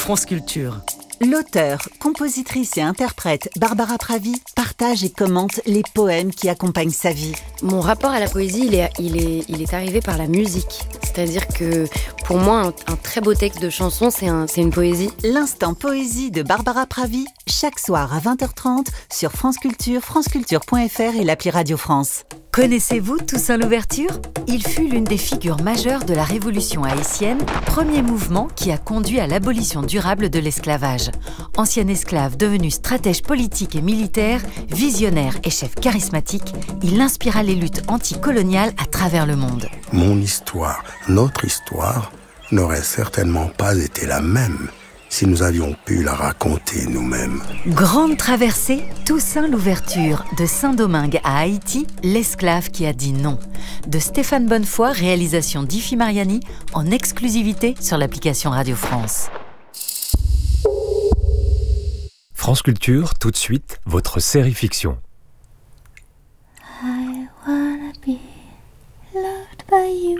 France Culture. L'auteure, compositrice et interprète Barbara Pravi partage et commente les poèmes qui accompagnent sa vie. Mon rapport à la poésie, il est arrivé par la musique. C'est-à-dire que pour moi, un très beau texte de chanson, c'est une poésie. L'instant poésie de Barbara Pravi, chaque soir à 20h30 sur France Culture, franceculture.fr et l'appli Radio France. Connaissez-vous Toussaint Louverture ? Il fut l'une des figures majeures de la Révolution haïtienne, premier mouvement qui a conduit à l'abolition durable de l'esclavage. Ancien esclave devenu stratège politique et militaire, visionnaire et chef charismatique, il inspira les luttes anticoloniales à travers le monde. Mon histoire, notre histoire, n'aurait certainement pas été la même si nous avions pu la raconter nous-mêmes. Grande traversée, Toussaint Louverture, de Saint-Domingue à Haïti, l'esclave qui a dit non. De Stéphane Bonnefoy, réalisation d'Ifi Mariani, en exclusivité sur l'application Radio France. France Culture, tout de suite, votre série fiction. I wanna be loved by you,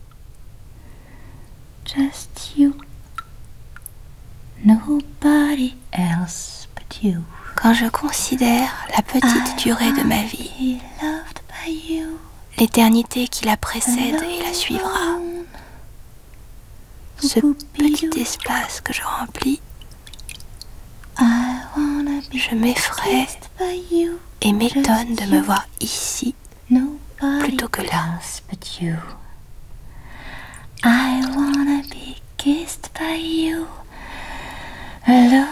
just you. Nobody else but you. Quand je considère la petite durée de ma vie, l'éternité qui la précède et la suivra, ce petit espace que je remplis, je m'effraie et m'étonne de me voir ici plutôt que là. I wanna be kissed by you. Hello.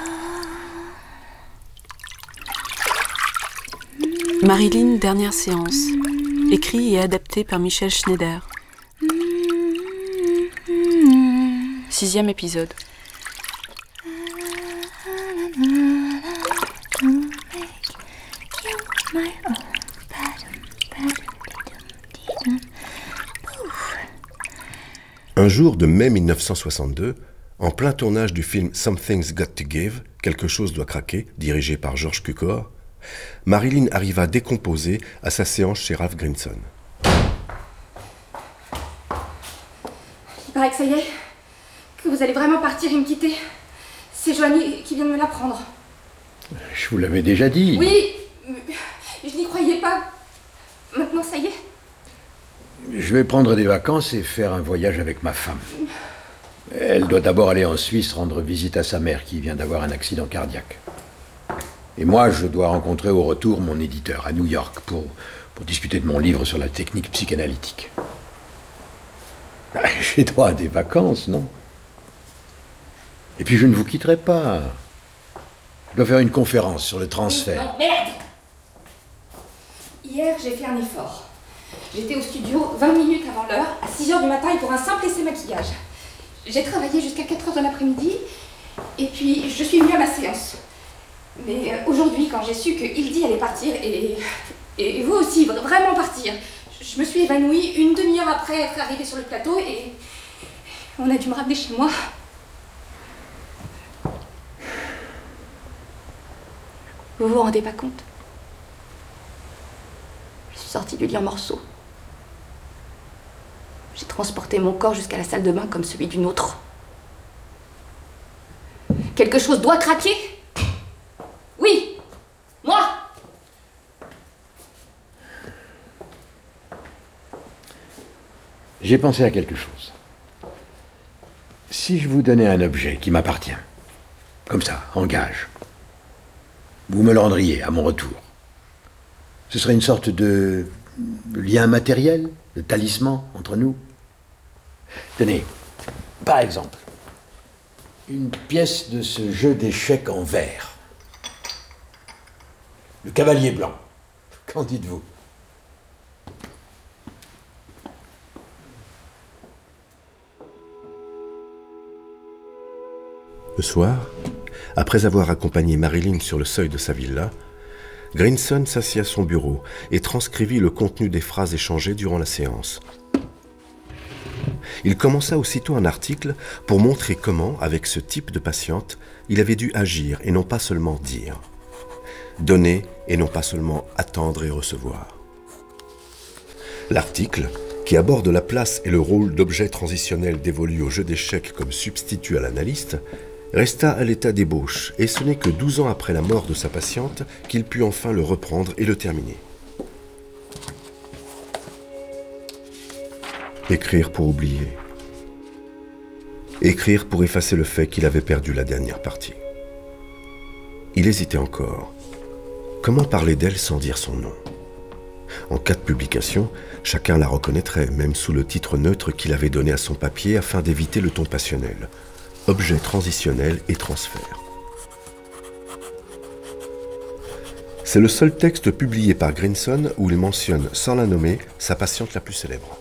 Marilyn, dernière séance. Écrit et adapté par Michel Schneider. 6e épisode. Un jour de mai 1962, en plein tournage du film Something's Got to Give, Quelque chose doit craquer, dirigé par George Cukor, Marilyn arriva décomposée à sa séance chez Ralph Grinson. Il paraît que ça y est, que vous allez vraiment partir et me quitter. C'est Joanie qui vient de me l'apprendre. Je vous l'avais déjà dit. Oui, je n'y croyais pas. Maintenant, ça y est. Je vais prendre des vacances et faire un voyage avec ma femme. Elle doit d'abord aller en Suisse rendre visite à sa mère qui vient d'avoir un accident cardiaque. Et moi, je dois rencontrer au retour mon éditeur à New York pour discuter de mon livre sur la technique psychanalytique. J'ai droit à des vacances, non? Et puis je ne vous quitterai pas. Je dois faire une conférence sur le transfert. Non, merde! Hier, j'ai fait un effort. J'étais au studio 20 minutes avant l'heure, à 6h du matin et pour un simple essai maquillage. J'ai travaillé jusqu'à 4h de l'après-midi, et puis je suis venue à ma séance. Mais aujourd'hui, quand j'ai su que Hildy allait partir, et vous aussi, vraiment partir, je me suis évanouie une demi-heure après être arrivée sur le plateau, et on a dû me ramener chez moi. Vous vous rendez pas compte? Je suis sortie du lit en morceaux. J'ai transporté mon corps jusqu'à la salle de bain comme celui d'une autre. Quelque chose doit craquer? Oui, moi! J'ai pensé à quelque chose. Si je vous donnais un objet qui m'appartient, comme ça, en gage, vous me le rendriez à mon retour. Ce serait une sorte de lien matériel, de talisman entre nous. Tenez, par exemple, une pièce de ce jeu d'échecs en verre. Le cavalier blanc. Qu'en dites-vous? Le soir, après avoir accompagné Marilyn sur le seuil de sa villa, Grinson s'assit à son bureau et transcrivit le contenu des phrases échangées durant la séance. Il commença aussitôt un article pour montrer comment, avec ce type de patiente, il avait dû agir et non pas seulement dire. Donner et non pas seulement attendre et recevoir. L'article, qui aborde la place et le rôle d'objet transitionnel dévolu au jeu d'échecs comme substitut à l'analyste, resta à l'état d'ébauche, et ce n'est que 12 ans après la mort de sa patiente qu'il put enfin le reprendre et le terminer. Écrire pour oublier. Écrire pour effacer le fait qu'il avait perdu la dernière partie. Il hésitait encore. Comment parler d'elle sans dire son nom ? En cas de publication, chacun la reconnaîtrait, même sous le titre neutre qu'il avait donné à son papier afin d'éviter le ton passionnel. Objet transitionnel et transfert. C'est le seul texte publié par Grinson où il mentionne, sans la nommer, sa patiente la plus célèbre.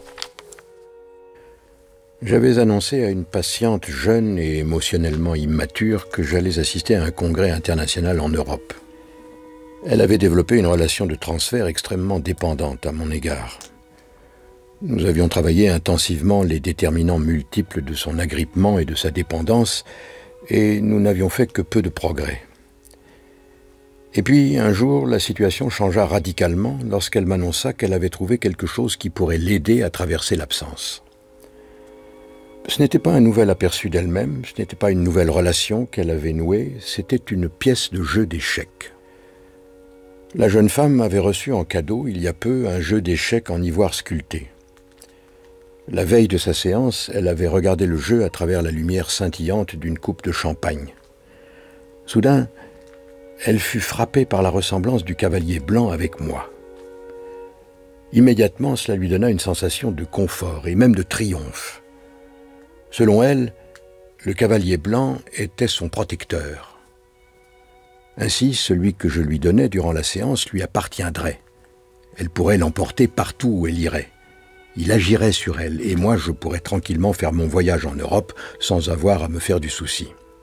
J'avais annoncé à une patiente jeune et émotionnellement immature que j'allais assister à un congrès international en Europe. Elle avait développé une relation de transfert extrêmement dépendante à mon égard. Nous avions travaillé intensivement les déterminants multiples de son agrippement et de sa dépendance, et nous n'avions fait que peu de progrès. Et puis, un jour, la situation changea radicalement lorsqu'elle m'annonça qu'elle avait trouvé quelque chose qui pourrait l'aider à traverser l'absence. Ce n'était pas un nouvel aperçu d'elle-même, ce n'était pas une nouvelle relation qu'elle avait nouée, c'était une pièce de jeu d'échecs. La jeune femme avait reçu en cadeau, il y a peu, un jeu d'échecs en ivoire sculpté. La veille de sa séance, elle avait regardé le jeu à travers la lumière scintillante d'une coupe de champagne. Soudain, elle fut frappée par la ressemblance du cavalier blanc avec moi. Immédiatement, cela lui donna une sensation de confort et même de triomphe. Selon elle, le cavalier blanc était son protecteur. Ainsi, celui que je lui donnais durant la séance lui appartiendrait. Elle pourrait l'emporter partout où elle irait. Il agirait sur elle, et moi je pourrais tranquillement faire mon voyage en Europe sans avoir à me faire du souci.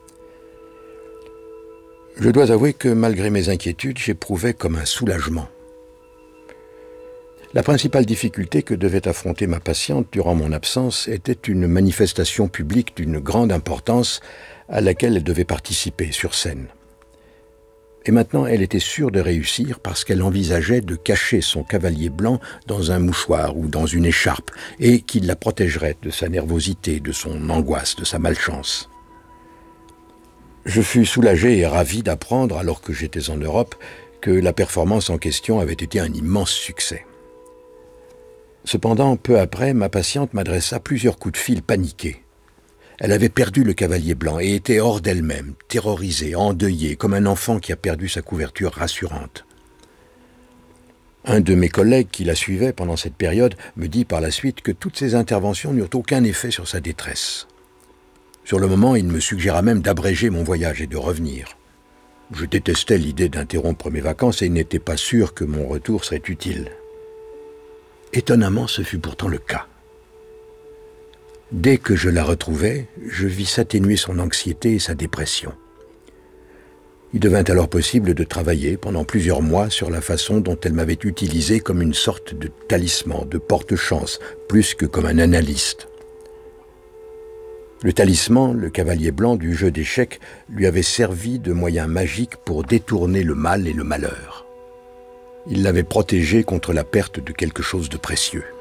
Je dois avouer que malgré mes inquiétudes, j'éprouvais comme un soulagement. La principale difficulté que devait affronter ma patiente durant mon absence était une manifestation publique d'une grande importance à laquelle elle devait participer sur scène. Et maintenant, elle était sûre de réussir parce qu'elle envisageait de cacher son cavalier blanc dans un mouchoir ou dans une écharpe et qu'il la protégerait de sa nervosité, de son angoisse, de sa malchance. Je fus soulagé et ravi d'apprendre, alors que j'étais en Europe, que la performance en question avait été un immense succès. Cependant, peu après, ma patiente m'adressa plusieurs coups de fil paniqués. Elle avait perdu le cavalier blanc et était hors d'elle-même, terrorisée, endeuillée, comme un enfant qui a perdu sa couverture rassurante. Un de mes collègues qui la suivait pendant cette période me dit par la suite que toutes ces interventions n'eurent aucun effet sur sa détresse. Sur le moment, il me suggéra même d'abréger mon voyage et de revenir. Je détestais l'idée d'interrompre mes vacances et n'étais pas sûr que mon retour serait utile. Étonnamment, ce fut pourtant le cas. Dès que je la retrouvai, je vis s'atténuer son anxiété et sa dépression. Il devint alors possible de travailler pendant plusieurs mois sur la façon dont elle m'avait utilisé comme une sorte de talisman, de porte-chance, plus que comme un analyste. Le talisman, le cavalier blanc du jeu d'échecs, lui avait servi de moyen magique pour détourner le mal et le malheur. Il l'avait protégée contre la perte de quelque chose de précieux.